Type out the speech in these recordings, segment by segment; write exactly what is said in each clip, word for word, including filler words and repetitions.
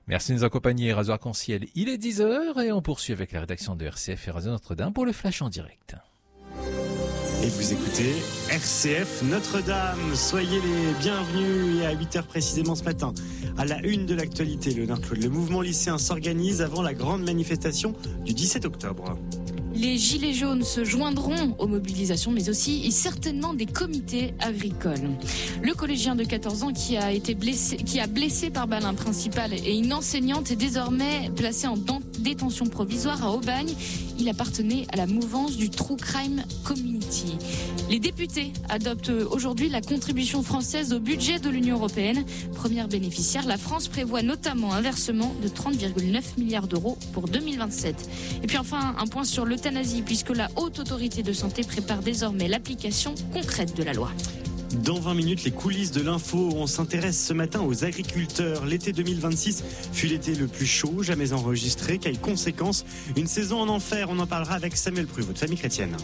Merci de nous accompagner, Radio Arc-en-Ciel. Il est dix heures et on poursuit avec la rédaction de R C F et Radio Notre-Dame pour le Flash en direct. Et vous écoutez R C F Notre-Dame. Soyez les bienvenus et à huit heures précisément ce matin. À la une de l'actualité, Léonard Claude, le mouvement lycéen s'organise avant la grande manifestation du dix-sept octobre. Les Gilets jaunes se joindront aux mobilisations, mais aussi et certainement des comités agricoles. Le collégien de quatorze ans qui a été blessé, qui a blessé par balle un principal et une enseignante est désormais placé en détention provisoire à Aubagne. Il appartenait à la mouvance du True Crime Community. Les députés adoptent aujourd'hui la contribution française au budget de l'Union européenne. Première bénéficiaire, la France prévoit notamment un versement de trente virgule neuf milliards d'euros pour deux mille vingt-sept. Et puis enfin, un point sur l'euthanasie, puisque la Haute Autorité de Santé prépare désormais l'application concrète de la loi. Dans vingt minutes, les coulisses de l'info. On s'intéresse ce matin aux agriculteurs. L'été deux mille vingt-six fut l'été le plus chaud jamais enregistré. Quelles conséquences? Une saison en enfer. On en parlera avec Samuel Pruvot de Famille Chrétienne.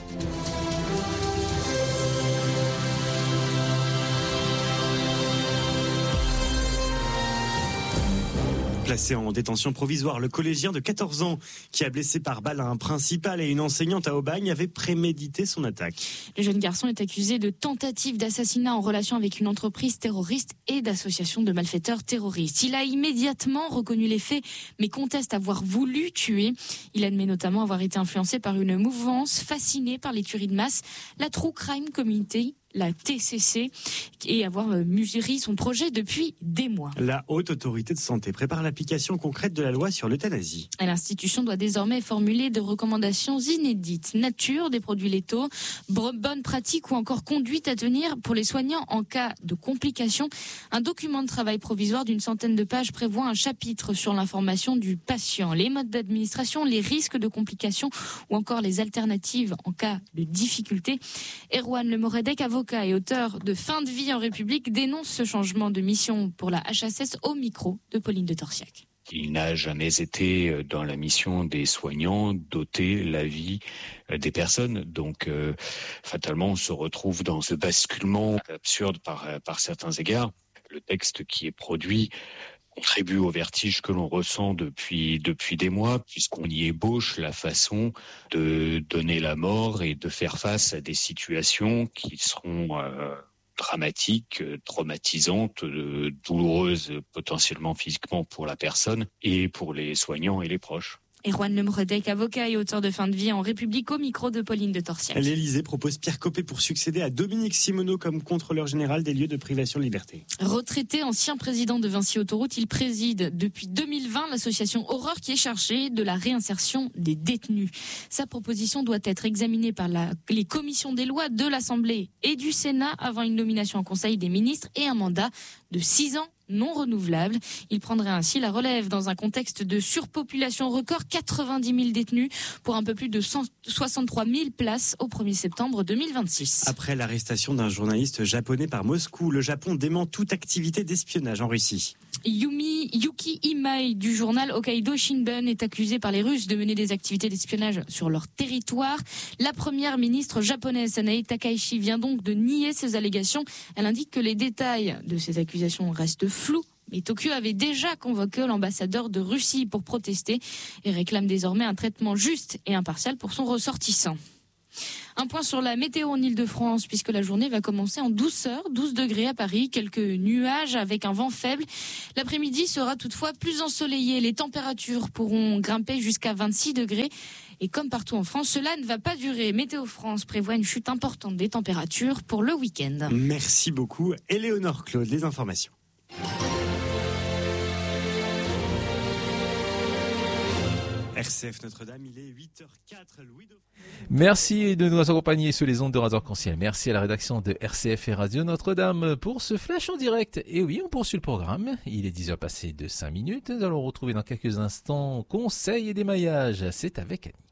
Placé en détention provisoire, le collégien de quatorze ans qui a blessé par balle un principal et une enseignante à Aubagne avait prémédité son attaque. Le jeune garçon est accusé de tentative d'assassinat en relation avec une entreprise terroriste et d'association de malfaiteurs terroristes. Il a immédiatement reconnu les faits, mais conteste avoir voulu tuer. Il admet notamment avoir été influencé par une mouvance fascinée par les tueries de masse, la True Crime Community, la T C C, et avoir mûri son projet depuis des mois. La Haute Autorité de Santé prépare l'application concrète de la loi sur l'euthanasie. L'institution doit désormais formuler des recommandations inédites. Nature des produits létaux, bonnes pratiques ou encore conduite à tenir pour les soignants en cas de complications. Un document de travail provisoire d'une centaine de pages prévoit un chapitre sur l'information du patient, les modes d'administration, les risques de complications ou encore les alternatives en cas de difficulté. Erwan Lemoredec, avocat et auteur de Fin de vie en République, dénonce ce changement de mission pour la H S S au micro de Pauline de Torsiac. Il n'a jamais été dans la mission des soignants d'ôter la vie des personnes. Donc, euh, fatalement, on se retrouve dans ce basculement absurde par, par certains égards. Le texte qui est produit contribue au vertige que l'on ressent depuis depuis des mois, puisqu'on y ébauche la façon de donner la mort et de faire face à des situations qui seront euh, dramatiques, traumatisantes, euh, douloureuses potentiellement physiquement pour la personne et pour les soignants et les proches. Erwan Lemoredec, avocat et auteur de Fin de vie en République, au micro de Pauline de Torsiac. L'Élysée propose Pierre Copé pour succéder à Dominique Simoneau comme contrôleur général des lieux de privation de liberté. Retraité, ancien président de Vinci Autoroute, il préside depuis deux mille vingt l'association Aurore qui est chargée de la réinsertion des détenus. Sa proposition doit être examinée par la, les commissions des lois de l'Assemblée et du Sénat avant une nomination en Conseil des ministres et un mandat de six ans non renouvelable. Il prendrait ainsi la relève dans un contexte de surpopulation record, quatre-vingt-dix mille détenus pour un peu plus de cent soixante-trois mille places au premier septembre deux mille vingt-six. Après l'arrestation d'un journaliste japonais par Moscou, le Japon dément toute activité d'espionnage en Russie. Yumi Yuki Imai du journal Hokkaido Shimbun est accusé par les Russes de mener des activités d'espionnage sur leur territoire. La première ministre japonaise Sanae Takaichi vient donc de nier ces allégations. Elle indique que les détails de ces accusations restent flous. Mais Tokyo avait déjà convoqué l'ambassadeur de Russie pour protester et réclame désormais un traitement juste et impartial pour son ressortissant. Un point sur la météo en Ile-de-France, puisque la journée va commencer en douceur, douze degrés à Paris, quelques nuages avec un vent faible. L'après-midi sera toutefois plus ensoleillé. Les températures pourront grimper jusqu'à vingt-six degrés. Et comme partout en France, cela ne va pas durer. Météo France prévoit une chute importante des températures pour le week-end. Merci beaucoup. Éléonore Claude, les informations. R C F Notre-Dame, il est huit heures quatre. Louis de... Merci de nous accompagner sur les ondes de Radio Arc-en-Ciel. Merci à la rédaction de R C F et Radio Notre-Dame pour ce flash en direct. Et oui, on poursuit le programme. Il est dix heures passées de cinq minutes. Nous allons retrouver dans quelques instants conseils et démaillage. C'est avec Annie.